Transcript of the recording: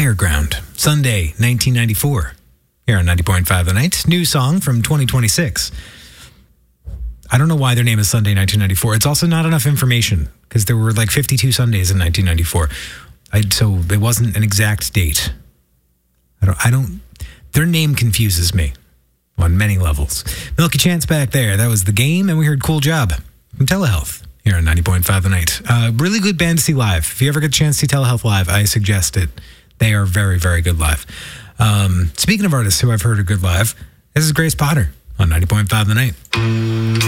Higher Ground, Sunday, 1994. Here on 90.5 The Night. New song from 2026. I don't know why their name is Sunday 1994. It's also not enough information because there were like 52 Sundays in 1994. So it wasn't an exact date. Their name confuses me on many levels. Milky Chance back there. That was The Game, and we heard Cool Job from Telehealth here on 90.5 The Night. Really good band to see live. If you ever get a chance to see Telehealth live, I suggest it. They are very, very good live. Speaking of artists who I've heard are good live, this is Grace Potter on 90.5 The Night.